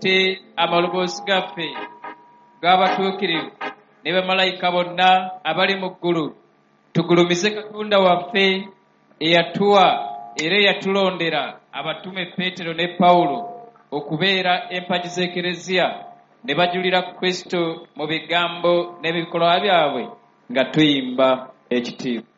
tukutte amaloboozi gaffe g'abatuukirivu ne bamalayika bonna abali mu ggulu, tugulumize Katonda waffe eyatuwa era eyatulondera abatume Peetero ne Pawulo okubeera empagi z'Ekereziya, ne bajulira Kristo mu bigambo n'ebikolwa byabwe nga tuyimba ekitiibwa.